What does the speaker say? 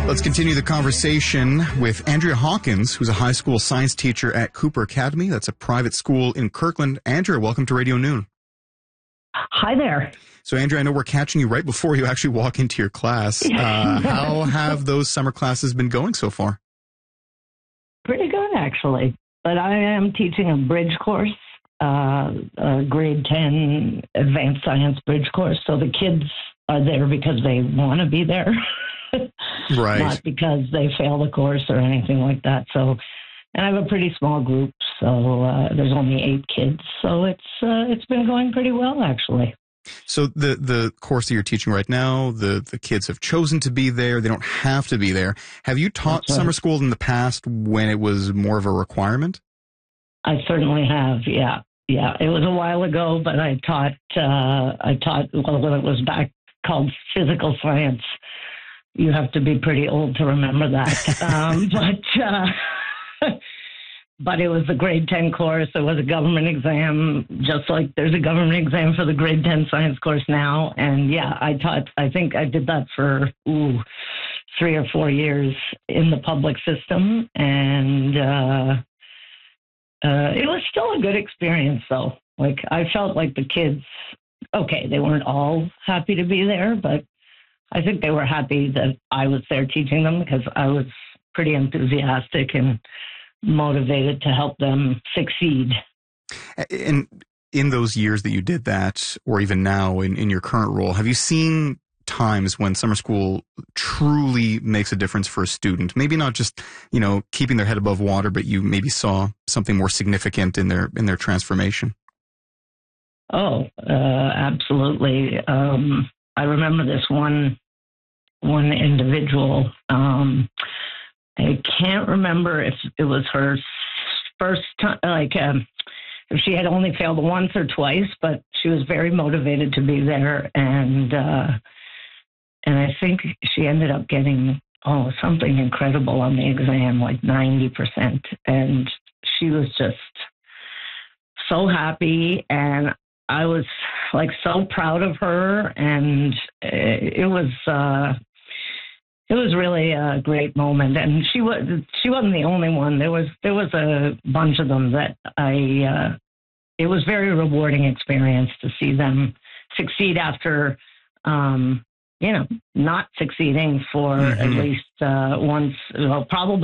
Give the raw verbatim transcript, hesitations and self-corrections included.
Let's continue the conversation with Andrea Hawkins, who's a high school science teacher at Cooper Academy. That's a private school in Kirkland. Andrea, welcome to Radio Noon. Hi there. So, Andrea, I know we're catching you right before you actually walk into your class. Uh, how have those summer classes been going so far? Pretty good, actually. But I am teaching a bridge course, uh, a grade ten advanced science bridge course. So the kids are there because they want to be there. Right. Not because they fail the course or anything like that. So, and I have a pretty small group, so uh, there's only eight kids. So it's uh, it's been going pretty well, actually. So the the course that you're teaching right now, the, the kids have chosen to be there. They don't have to be there. Have you taught That's right. summer school in the past when it was more of a requirement? I certainly have, yeah. Yeah, it was a while ago, but I taught, uh, I taught, well, when it was back called physical science. You have to be pretty old to remember that. um, but uh, but it was the grade ten course. It was a government exam, just like there's a government exam for the grade ten science course now. And yeah, I taught, I think I did that for, ooh, three or four years in the public system. And uh, uh, it was still a good experience, though. Like, I felt like the kids, okay, they weren't all happy to be there, but I think they were happy that I was there teaching them because I was pretty enthusiastic and motivated to help them succeed. And in those years that you did that, or even now in, in your current role, have you seen times when summer school truly makes a difference for a student? Maybe not just, you know, keeping their head above water, but you maybe saw something more significant in their in their transformation. Oh, uh, absolutely. Um, I remember this one one individual. Um, I can't remember if it was her first time, like um, if she had only failed once or twice, but she was very motivated to be there, and uh, and I think she ended up getting oh something incredible on the exam, like ninety percent, and she was just so happy, and I was like so proud of her, and it was uh, it was really a great moment. And she was she wasn't the only one. There was there was a bunch of them that I. Uh, it was very rewarding experience to see them succeed after, um, you know, not succeeding for mm-hmm. at least uh, once, well, probably.